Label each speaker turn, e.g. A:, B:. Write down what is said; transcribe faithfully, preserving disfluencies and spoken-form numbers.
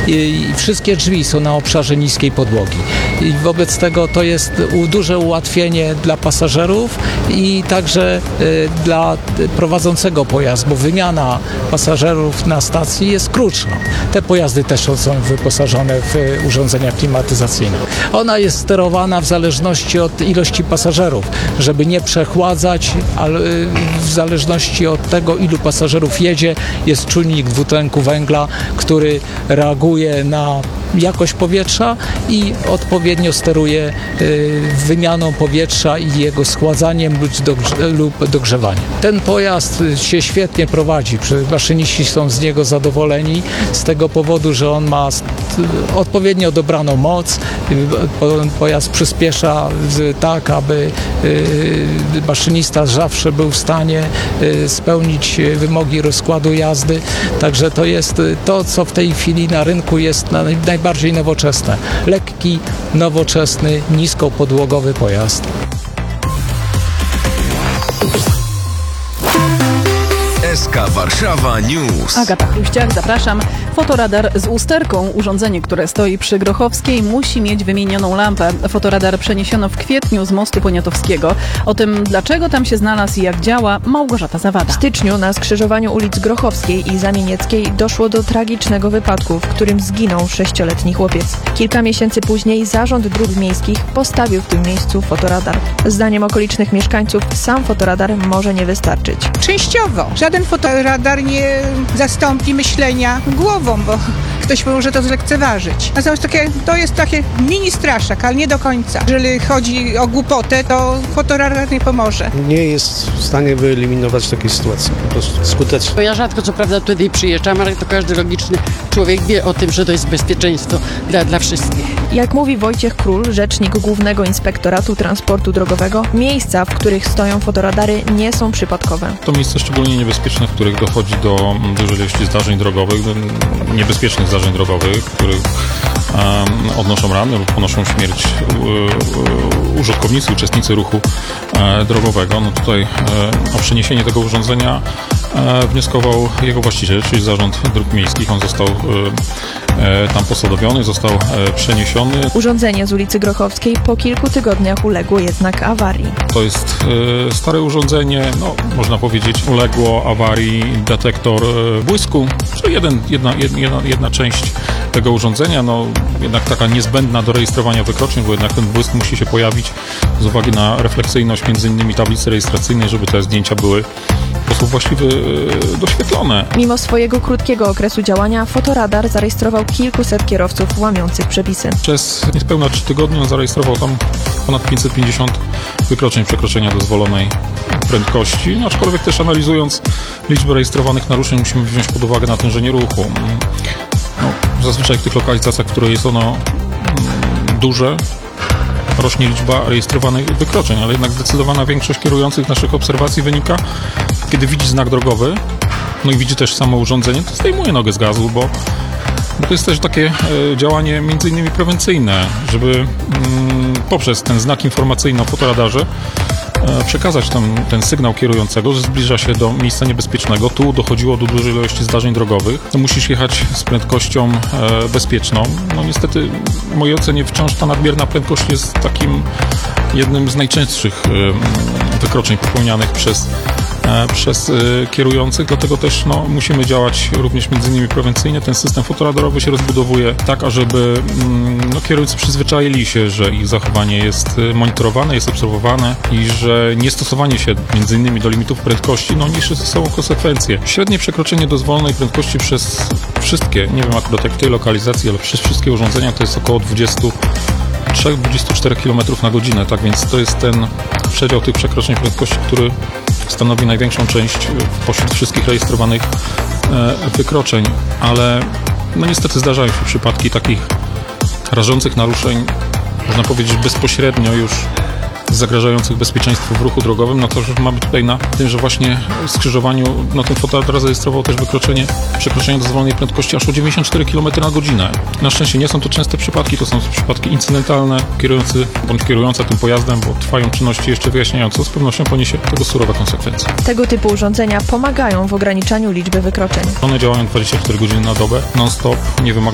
A: i wszystkie drzwi są na obszarze niskiej podłogi. I wobec tego to jest duże ułatwienie dla pasażerów i także dla prowadzącego pojazd, bo wymiana pasażerów na stacji jest krótsza. Te pojazdy też są wyposażone w urządzenia klimatyzacyjne. Ona jest sterowana w zależności od ilości pasażerów, żeby nie przechładzać, ale w zależności od tego, ilu pasażerów jedzie, jest czujnik dwutlenku węgla, który reaguje na jakość powietrza i odpowiednio steruje wymianą powietrza i jego schładzaniem lub dogrzewaniem. Ten pojazd się świetnie prowadzi. Maszyniści są z niego zadowoleni z tego powodu, że on ma odpowiednio dobraną moc. Pojazd przyspiesza tak, aby maszynista zawsze był w stanie spełnić wymogi rozkładu jazdy. Także to jest to, co w tej chwili na rynku jest najbardziej nowoczesne. Lekki, nowoczesny, niskopodłogowy pojazd.
B: S K Warszawa News.
C: Agata Chruściak, zapraszam. Fotoradar z usterką. Urządzenie, które stoi przy Grochowskiej, musi mieć wymienioną lampę. Fotoradar przeniesiono w kwietniu z mostu Poniatowskiego. O tym, dlaczego tam się znalazł i jak działa, Małgorzata Zawada.
D: W styczniu na skrzyżowaniu ulic Grochowskiej i Zamienieckiej doszło do tragicznego wypadku, w którym zginął sześcioletni chłopiec. Kilka miesięcy później Zarząd Dróg Miejskich postawił w tym miejscu fotoradar. Zdaniem okolicznych mieszkańców sam fotoradar może nie wystarczyć.
E: Częściowo. Żaden fotoradar nie zastąpi myślenia głową, bo ktoś może to zlekceważyć. Natomiast takie, to jest takie mini straszak, ale nie do końca. Jeżeli chodzi o głupotę, to fotoradar nie pomoże.
F: Nie jest w stanie wyeliminować takiej sytuacji po prostu skutecznie.
G: Ja rzadko co prawda tutaj przyjeżdżam, ale to każdy logiczny człowiek wie o tym, że to jest bezpieczeństwo dla, dla wszystkich.
D: Jak mówi Wojciech Król, rzecznik Głównego Inspektoratu Transportu Drogowego, miejsca, w których stoją fotoradary, nie są przypadkowe.
H: To miejsce szczególnie niebezpieczne, w których dochodzi do dużej ilości zdarzeń drogowych, niebezpiecznych zdarzeń drogowych, których um, odnoszą rany lub ponoszą śmierć u, u, użytkownicy, uczestnicy ruchu e, drogowego. No tutaj e, o przeniesienie tego urządzenia e, wnioskował jego właściciel, czyli Zarząd Dróg Miejskich. On został e, e, tam posadowiony, został e, przeniesiony.
D: Urządzenie z ulicy Grochowskiej po kilku tygodniach uległo jednak awarii.
H: To jest e, stare urządzenie, no, można powiedzieć, uległo awarii detektor e, błysku, czyli jeden, jedna, jedna, jedna część tego urządzenia, no jednak taka niezbędna do rejestrowania wykroczeń, bo jednak ten błysk musi się pojawić z uwagi na refleksyjność między innymi tablicy rejestracyjnej, żeby te zdjęcia były w sposób właściwy e, doświetlone.
D: Mimo swojego krótkiego okresu działania fotoradar zarejestrował kilkuset kierowców łamiących przepisy.
H: Przez niespełna trzy tygodnie on zarejestrował tam ponad pięćset pięćdziesiąt wykroczeń przekroczenia dozwolonej prędkości, no, aczkolwiek też analizując liczbę rejestrowanych naruszeń musimy wziąć pod uwagę natężenie ruchu. No, zazwyczaj w tych lokalizacjach, w których jest ono mm, duże, rośnie liczba rejestrowanych wykroczeń, ale jednak zdecydowana większość kierujących naszych obserwacji wynika, kiedy widzi znak drogowy, no i widzi też samo urządzenie, to zdejmuje nogę z gazu, bo, bo to jest też takie e, działanie między innymi prewencyjne, żeby mm, poprzez ten znak informacyjny o fotoradarze przekazać tam ten sygnał kierującego, że zbliża się do miejsca niebezpiecznego. Tu dochodziło do dużej ilości zdarzeń drogowych. To musisz jechać z prędkością e, bezpieczną. No niestety w mojej ocenie wciąż ta nadmierna prędkość jest takim jednym z najczęstszych e, wykroczeń popełnianych przez przez kierujących, dlatego też no, musimy działać również między innymi prewencyjnie. Ten system fotoradarowy się rozbudowuje tak, ażeby no, kierowcy przyzwyczaili się, że ich zachowanie jest monitorowane, jest obserwowane i że niestosowanie się między innymi do limitów prędkości no, niesie ze sobą konsekwencje. Średnie przekroczenie dozwolonej prędkości przez wszystkie, nie wiem akurat jak w tej lokalizacji, ale przez wszystkie urządzenia to jest około dwadzieścia trzy do dwudziestu czterech kilometrów na godzinę, tak więc to jest ten przedział tych przekroczeń prędkości, który stanowi największą część pośród wszystkich rejestrowanych e, wykroczeń, ale no niestety zdarzają się przypadki takich rażących naruszeń, można powiedzieć bezpośrednio już zagrażających bezpieczeństwu w ruchu drogowym, no to że mamy tutaj na tym, że właśnie w skrzyżowaniu na tym fotoradar zarejestrował też wykroczenie, przekroczenie dozwolonej prędkości aż o dziewięćdziesiąt cztery kilometry na godzinę. Na szczęście nie są to częste przypadki, to są przypadki incydentalne. Kierujący bądź kierująca tym pojazdem, bo trwają czynności jeszcze wyjaśniające, z pewnością poniesie tego surowe konsekwencje.
D: Tego typu urządzenia pomagają w ograniczaniu liczby wykroczeń.
H: One działają dwadzieścia cztery godziny na dobę, non-stop, nie wymagają